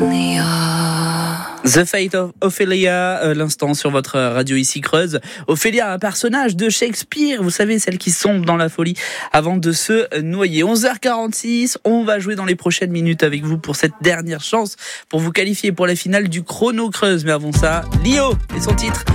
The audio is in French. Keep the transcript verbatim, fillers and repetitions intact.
The Fate of Ophelia, euh, l'instant sur votre radio ici Creuse. Ophélia, un personnage de Shakespeare, vous savez, celle qui sombre dans la folie avant de se noyer. onze heures quarante-six, on va jouer dans les prochaines minutes avec vous pour cette dernière chance pour vous qualifier pour la finale du Chrono Creuse. Mais avant ça, Lio et son titre